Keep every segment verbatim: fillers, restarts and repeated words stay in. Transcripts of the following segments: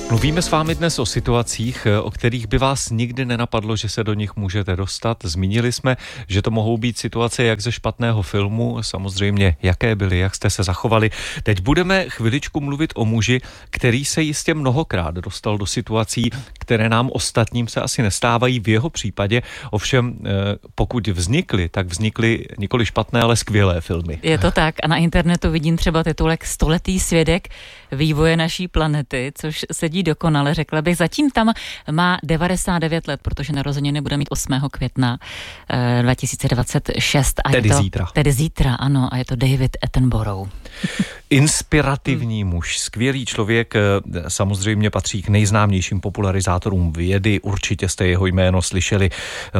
Mluvíme s vámi dnes o situacích, o kterých by vás nikdy nenapadlo, že se do nich můžete dostat. Zmínili jsme, že to mohou být situace jak ze špatného filmu, samozřejmě jaké byly, jak jste se zachovali. Teď budeme chviličku mluvit o muži, který se jistě mnohokrát dostal do situací, které nám ostatním se asi nestávají. V jeho případě ovšem pokud vznikly, tak vznikly nikoli špatné, ale skvělé filmy. Je to tak a na internetu vidím třeba titulek Stoletý svědek vývoje naší planety, což sedí dokonale, řekla bych. Zatím tam má devadesát devět let, protože narozeniny bude mít osmého května dva tisíce dvacet šest. A tedy je to, zítra. Tedy zítra, ano, a je to David Attenborough. Inspirativní muž, skvělý člověk, samozřejmě patří k nejznámějším popularizátorům vědy, určitě jste jeho jméno slyšeli.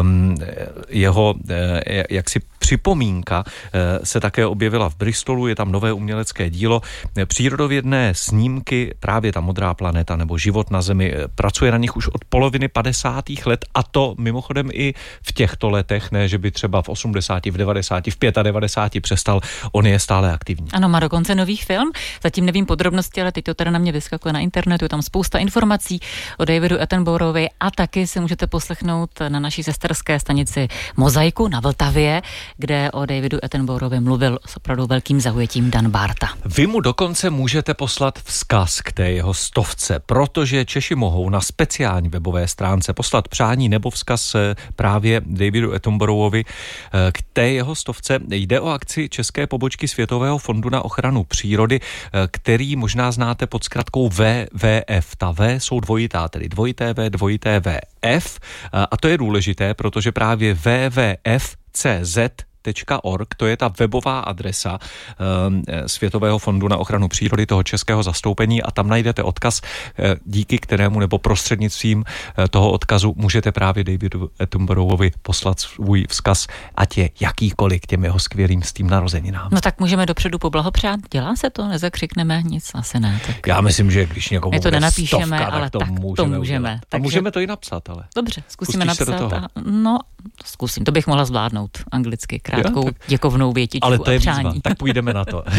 Jeho jaksi připomínka se také objevila v Bristolu, je tam nové umělecké dílo, přírodovědné snímky, právě ta modrá planeta nebo život na Zemi, pracuje na nich už od poloviny padesátých let a to mimochodem i v těchto letech, ne, že by třeba v osmdesáti, v devadesáti, v devadesátých přestal, on je stále aktivní. Ano, má dokonce nový film, zatím nevím podrobnosti, ale teď to teda na mě vyskakuje na internetu, je tam spousta informací o Davidu Attenborovi a taky si můžete poslechnout na naší sesterské stanici Mozaiku na Vltavě, kde o Davidu Attenborovi mluvil s opravdu velkým zaujetím Dan Barta. Vy mu dokonce můžete poslat vzkaz k té jeho stovce, protože Češi mohou na speciální webové stránce poslat přání nebo vzkaz právě Davidu Attenborovi k té jeho stovce. Jde o akci české pobočky Světového fondu na ochranu přírody, který možná znáte pod zkratkou W W F. Ta V jsou dvojitá, tedy dvojité V, dvojité V F. A to je důležité, protože právě W W F tečka C Z .org, to je ta webová adresa e, Světového fondu na ochranu přírody, toho českého zastoupení a tam najdete odkaz, e, díky kterému nebo prostřednictvím e, toho odkazu můžete právě Davidu Attenborovi poslat svůj vzkaz, ať je jakýkoliv k těm jeho skvělým s tím narozeninám. No tak můžeme dopředu poblahopřát, dělá se to, nezakřikneme nic, asi ne. Tak... Já myslím, že když někomu my to bude nenapíšeme, stovka, ale tak to tak můžeme, to můžeme. A Takže... můžeme to i napsat, ale. Dobře, zkusíme Pustíš napsat. A, no, zkusím, to bych mohla zvládnout anglicky, krátkou jo, děkovnou větičku. Ale to je a přání. výzva, tak půjdeme na to.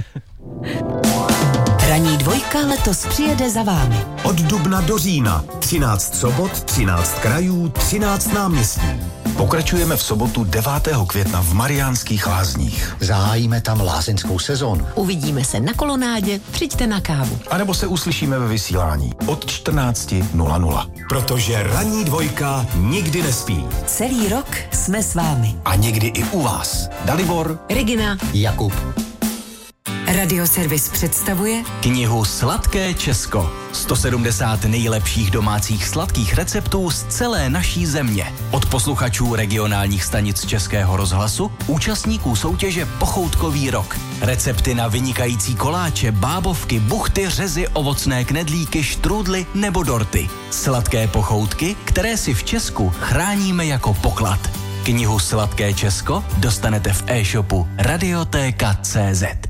Ranní dvojka letos přijede za vámi. Od dubna do října. třináct sobot, třináct krajů, třináct náměstí. Pokračujeme v sobotu devátého května v Mariánských Lázních. Zahájíme tam lázeňskou sezónu. Uvidíme se na kolonádě, přijďte na kávu. A nebo se uslyšíme ve vysílání od čtrnácti nula nula. Protože ranní dvojka nikdy nespí. Celý rok jsme s vámi. A někdy i u vás. Dalibor, Regina, Jakub. Radioservis představuje knihu Sladké Česko. sto sedmdesát nejlepších domácích sladkých receptů z celé naší země. Od posluchačů regionálních stanic Českého rozhlasu, účastníků soutěže Pochoutkový rok. Recepty na vynikající koláče, bábovky, buchty, řezy, ovocné knedlíky, štrůdly nebo dorty. Sladké pochoutky, které si v Česku chráníme jako poklad. Knihu Sladké Česko dostanete v e-shopu radiotéka tečka cé zet.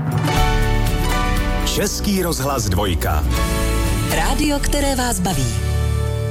Český rozhlas dvojka. rádio, které vás baví.